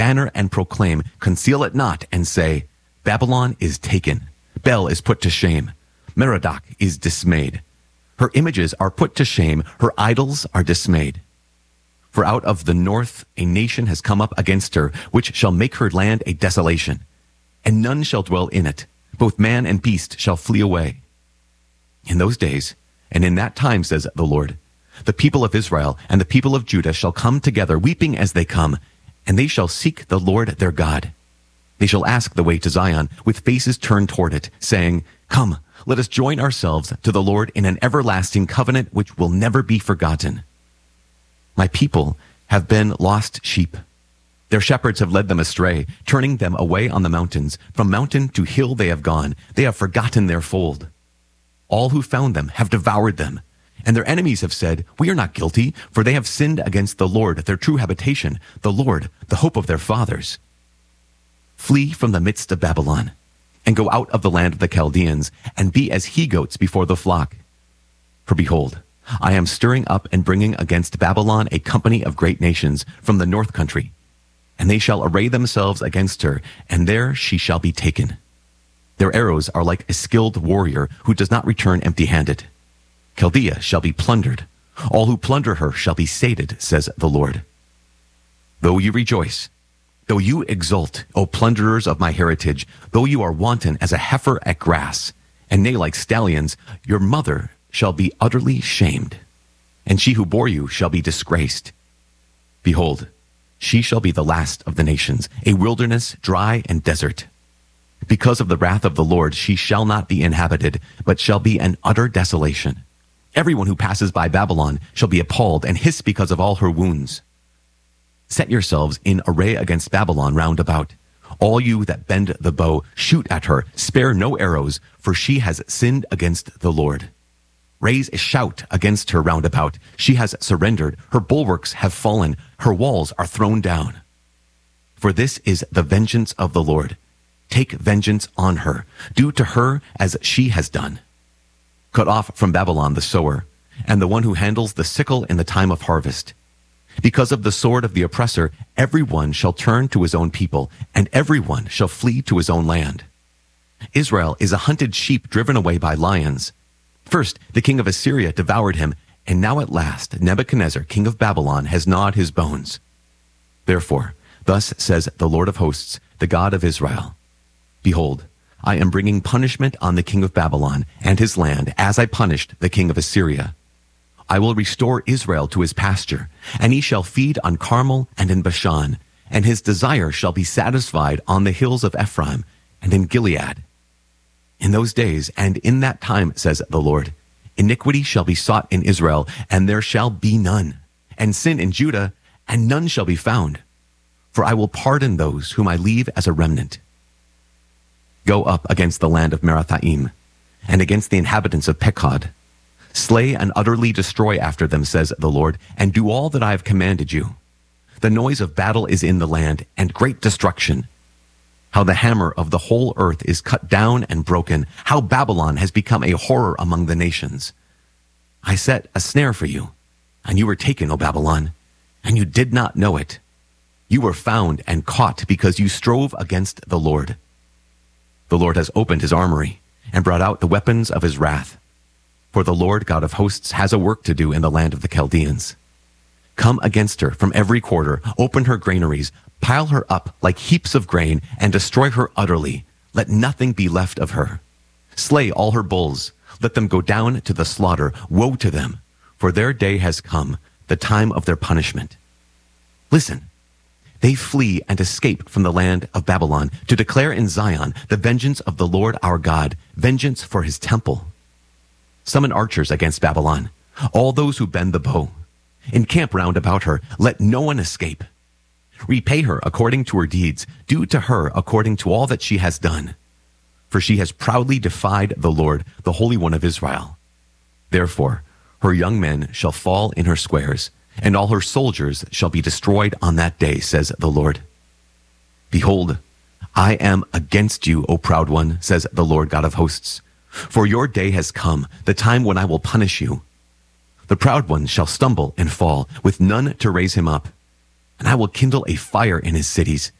banner and proclaim, conceal it not, and say, Babylon is taken. Bel is put to shame. Merodach is dismayed. Her images are put to shame. Her idols are dismayed. For out of the north a nation has come up against her, which shall make her land a desolation, and none shall dwell in it. Both man and beast shall flee away. In those days, and in that time, says the Lord, the people of Israel and the people of Judah shall come together, weeping as they come, and they shall seek the Lord their God. They shall ask the way to Zion, with faces turned toward it, saying, Come, let us join ourselves to the Lord in an everlasting covenant which will never be forgotten. My people have been lost sheep. Their shepherds have led them astray, turning them away on the mountains. From mountain to hill they have gone. They have forgotten their fold. All who found them have devoured them, and their enemies have said, We are not guilty, for they have sinned against the Lord, their true habitation, the Lord, the hope of their fathers. Flee from the midst of Babylon, and go out of the land of the Chaldeans, and be as he-goats before the flock. For behold, I am stirring up and bringing against Babylon a company of great nations from the north country, and they shall array themselves against her, and there she shall be taken. Their arrows are like a skilled warrior who does not return empty-handed. Chaldea shall be plundered. All who plunder her shall be sated, says the Lord. Though you rejoice, though you exult, O plunderers of my heritage, though you are wanton as a heifer at grass, and neigh like stallions, your mother shall be utterly shamed, and she who bore you shall be disgraced. Behold, she shall be the last of the nations, a wilderness dry and desert. Because of the wrath of the Lord, she shall not be inhabited, but shall be an utter desolation. Everyone who passes by Babylon shall be appalled and hiss because of all her wounds. Set yourselves in array against Babylon round about. All you that bend the bow, shoot at her, spare no arrows, for she has sinned against the Lord. Raise a shout against her round about. She has surrendered, her bulwarks have fallen, her walls are thrown down. For this is the vengeance of the Lord. Take vengeance on her. Do to her as she has done. Cut off from Babylon the sower, and the one who handles the sickle in the time of harvest. Because of the sword of the oppressor, everyone shall turn to his own people, and everyone shall flee to his own land. Israel is a hunted sheep driven away by lions. First, the king of Assyria devoured him, and now at last Nebuchadnezzar, king of Babylon, has gnawed his bones. Therefore, thus says the Lord of hosts, the God of Israel, Behold, I am bringing punishment on the king of Babylon and his land, as I punished the king of Assyria. I will restore Israel to his pasture, and he shall feed on Carmel and in Bashan, and his desire shall be satisfied on the hills of Ephraim and in Gilead. In those days and in that time, says the Lord, iniquity shall be sought in Israel, and there shall be none, and sin in Judah, and none shall be found. For I will pardon those whom I leave as a remnant. Go up against the land of Merathaim, and against the inhabitants of Pekod. Slay and utterly destroy after them, says the Lord, and do all that I have commanded you. The noise of battle is in the land, and great destruction. How the hammer of the whole earth is cut down and broken. How Babylon has become a horror among the nations. I set a snare for you, and you were taken, O Babylon, and you did not know it. You were found and caught because you strove against the Lord. The Lord has opened his armory and brought out the weapons of his wrath. For the Lord God of hosts has a work to do in the land of the Chaldeans. Come against her from every quarter, open her granaries, pile her up like heaps of grain, and destroy her utterly. Let nothing be left of her. Slay all her bulls. Let them go down to the slaughter. Woe to them, for their day has come, the time of their punishment. Listen. They flee and escape from the land of Babylon to declare in Zion the vengeance of the Lord our God, vengeance for his temple. Summon archers against Babylon, all those who bend the bow. Encamp round about her, let no one escape. Repay her according to her deeds, do to her according to all that she has done. For she has proudly defied the Lord, the Holy One of Israel. Therefore, her young men shall fall in her squares, and all her soldiers shall be destroyed on that day, says the Lord. Behold, I am against you, O proud one, says the Lord God of hosts. For your day has come, the time when I will punish you. The proud one shall stumble and fall, with none to raise him up. and I will kindle a fire in his cities,